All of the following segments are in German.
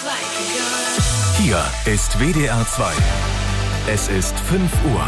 Hier ist WDR 2. Es ist 5 Uhr.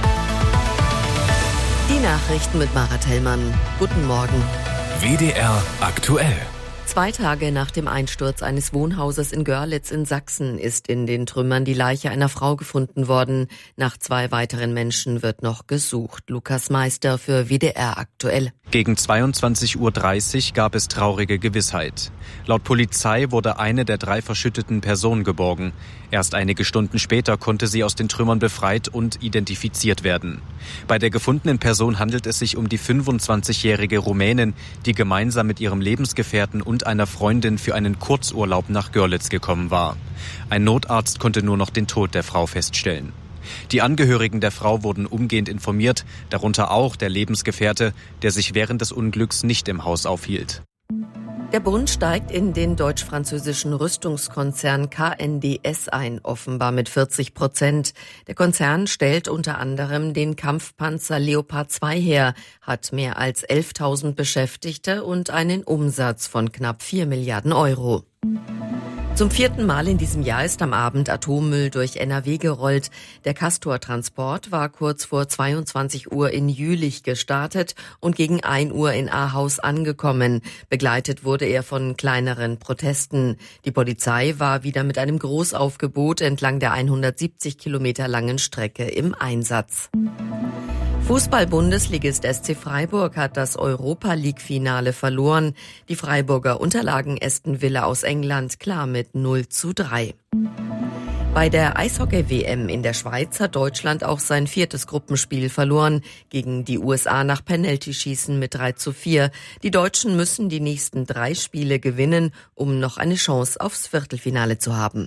Die Nachrichten mit Mara Tellmann. Guten Morgen. WDR aktuell. 2 Tage nach dem Einsturz eines Wohnhauses in Görlitz in Sachsen ist in den Trümmern die Leiche einer Frau gefunden worden. Nach 2 weiteren Menschen wird noch gesucht. Lukas Meister für WDR aktuell. Gegen 22:30 Uhr gab es traurige Gewissheit. Laut Polizei wurde eine der 3 verschütteten Personen geborgen. Erst einige Stunden später konnte sie aus den Trümmern befreit und identifiziert werden. Bei der gefundenen Person handelt es sich um die 25-jährige Rumänin, die gemeinsam mit ihrem Lebensgefährten und einer Freundin für einen Kurzurlaub nach Görlitz gekommen war. Ein Notarzt konnte nur noch den Tod der Frau feststellen. Die Angehörigen der Frau wurden umgehend informiert, darunter auch der Lebensgefährte, der sich während des Unglücks nicht im Haus aufhielt. Der Bund steigt in den deutsch-französischen Rüstungskonzern KNDS ein, offenbar mit 40%. Der Konzern stellt unter anderem den Kampfpanzer Leopard 2 her, hat mehr als 11.000 Beschäftigte und einen Umsatz von knapp 4 Milliarden Euro. Zum 4. Mal in diesem Jahr ist am Abend Atommüll durch NRW gerollt. Der Castor-Transport war kurz vor 22 Uhr in Jülich gestartet und gegen 1 Uhr in Ahaus angekommen. Begleitet wurde er von kleineren Protesten. Die Polizei war wieder mit einem Großaufgebot entlang der 170 Kilometer langen Strecke im Einsatz. Fußball-Bundesligist SC Freiburg hat das Europa-League-Finale verloren. Die Freiburger unterlagen Aston Villa aus England klar mit 0:3. Bei der Eishockey-WM in der Schweiz hat Deutschland auch sein 4. Gruppenspiel verloren. Gegen die USA nach Penaltyschießen mit 3:4. Die Deutschen müssen die nächsten 3 Spiele gewinnen, um noch eine Chance aufs Viertelfinale zu haben.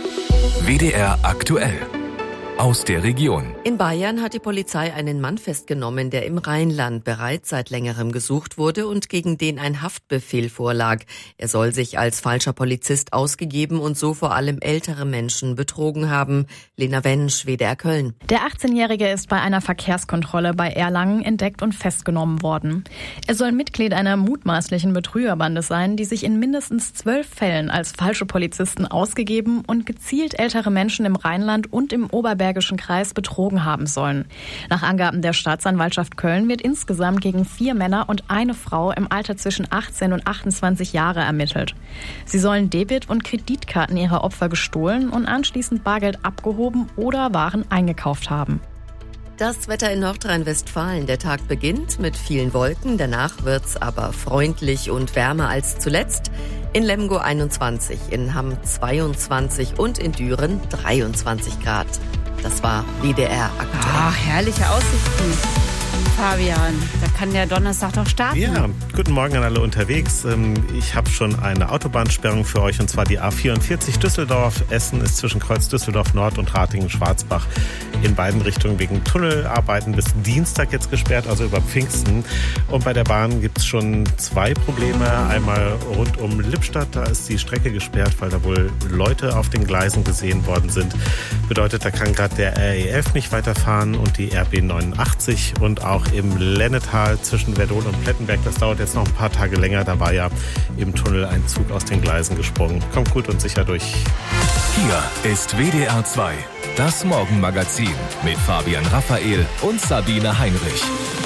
WDR aktuell. Aus der Region. In Bayern hat die Polizei einen Mann festgenommen, der im Rheinland bereits seit längerem gesucht wurde und gegen den ein Haftbefehl vorlag. Er soll sich als falscher Polizist ausgegeben und so vor allem ältere Menschen betrogen haben. Lena Wensch, WDR Köln. Der 18-Jährige ist bei einer Verkehrskontrolle bei Erlangen entdeckt und festgenommen worden. Er soll Mitglied einer mutmaßlichen Betrügerbande sein, die sich in mindestens 12 Fällen als falsche Polizisten ausgegeben und gezielt ältere Menschen im Rheinland und im Oberbergischen Kreis betrogen haben sollen. Nach Angaben der Staatsanwaltschaft Köln wird insgesamt gegen 4 Männer und eine Frau im Alter zwischen 18 und 28 Jahre ermittelt. Sie sollen Debit- und Kreditkarten ihrer Opfer gestohlen und anschließend Bargeld abgehoben oder Waren eingekauft haben. Das Wetter in Nordrhein-Westfalen. Der Tag beginnt mit vielen Wolken, danach wird's aber freundlich und wärmer als zuletzt. In Lemgo 21, in Hamm 22 und in Düren 23 Grad. Das war WDR aktuell. Ach, herrliche Aussichten. Fabian, da kann der Donnerstag doch starten. Ja, guten Morgen an alle unterwegs. Ich habe schon eine Autobahnsperrung für euch, und zwar die A44 Düsseldorf. Essen ist zwischen Kreuz Düsseldorf Nord und Ratingen-Schwarzbach in beiden Richtungen wegen Tunnelarbeiten bis Dienstag jetzt gesperrt, also über Pfingsten. Und bei der Bahn gibt es schon 2 Probleme. Einmal rund um Lippstadt, da ist die Strecke gesperrt, weil da wohl Leute auf den Gleisen gesehen worden sind. Bedeutet, da kann gerade der RE11 nicht weiterfahren und die RB 89 und auch im Lennetal zwischen Verdon und Plettenberg. Das dauert jetzt noch ein paar Tage länger. Da war ja im Tunnel ein Zug aus den Gleisen gesprungen. Kommt gut und sicher durch. Hier ist WDR 2, das Morgenmagazin mit Fabian Raphael und Sabine Heinrich.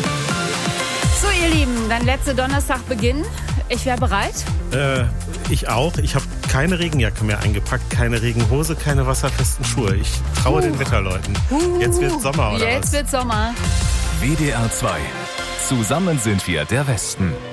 So, ihr Lieben, dann letzter Donnerstagbeginn. Ich wäre bereit. Ich auch. Ich habe keine Regenjacke mehr eingepackt, keine Regenhose, keine wasserfesten Schuhe. Ich traue den Wetterleuten. Jetzt wird Sommer, oder was? Jetzt wird Sommer. WDR 2. Zusammen sind wir der Westen.